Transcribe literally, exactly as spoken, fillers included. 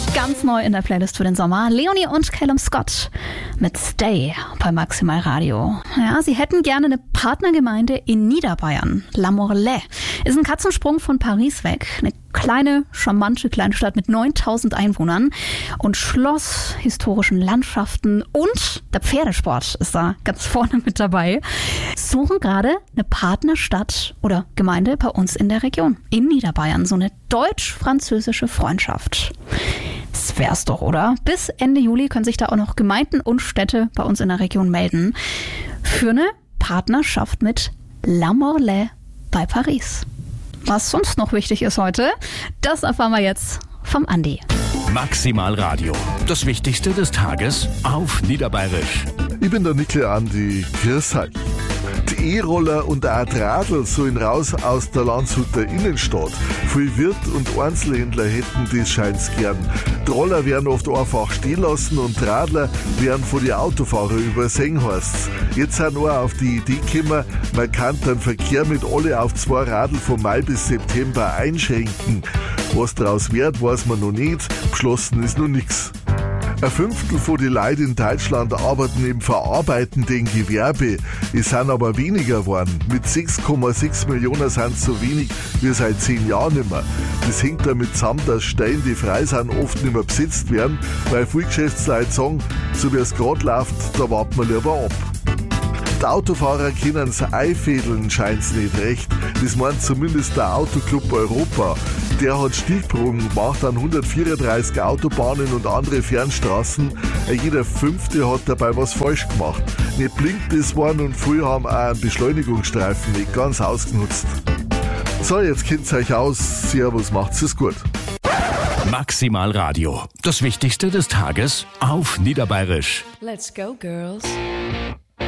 Ganz neu in der Playlist für den Sommer. Leonie und Callum Scott mit Stay bei Maximal Radio. Ja, sie hätten gerne eine Partnergemeinde in Niederbayern. La Morlaix ist ein Katzensprung von Paris weg. Eine kleine, charmante Kleinstadt mit neuntausend Einwohnern und Schloss, historischen Landschaften und der Pferdesport ist da ganz vorne mit dabei. Suchen gerade eine Partnerstadt oder Gemeinde bei uns in der Region, in Niederbayern. So eine deutsch-französische Freundschaft. Das wär's doch, oder? Bis Ende Juli können sich da auch noch Gemeinden und Städte bei uns in der Region melden für eine Partnerschaft mit La Morlaix bei Paris. Was sonst noch wichtig ist heute, das erfahren wir jetzt vom Andi. Maximal Radio. Das Wichtigste des Tages auf Niederbayerisch. Ich bin der Nickel Andi. Grüß euch. Die E-Roller und auch die Radl sollen raus aus der Landshuter Innenstadt. Viele Wirt und Einzelhändler hätten das scheint's gern. Die Roller werden oft einfach stehen lassen und die Radler werden von den Autofahrern übersehen, heißt's. Jetzt sind auch auf die Idee gekommen, man kann den Verkehr mit alle auf zwei Radl von Mai bis September einschränken. Was daraus wird, weiß man noch nicht. Beschlossen ist noch nichts. Ein Fünftel von den Leuten in Deutschland arbeiten im verarbeitenden Gewerbe. Es sind aber weniger geworden. Mit sechs Komma sechs Millionen sind es so wenig wie seit zehn Jahren nicht mehr. Das hängt damit zusammen, dass Stellen, die frei sind, oft nicht mehr besetzt werden, weil viele Geschäftsleute sagen, so wie es gerade läuft, da warten wir lieber ab. Die Autofahrer können es einfädeln, scheint's nicht recht. Das meint zumindest der Autoclub Europa. Der hat Stichproben gemacht an hundertvierunddreißig Autobahnen und andere Fernstraßen. Jeder Fünfte hat dabei was falsch gemacht. Nicht blinkt das waren und viele haben auch einen Beschleunigungsstreifen nicht ganz ausgenutzt. So, jetzt kennt's euch aus. Servus, macht's es gut. Maximal Radio. Das Wichtigste des Tages auf Niederbayerisch. Let's go, girls.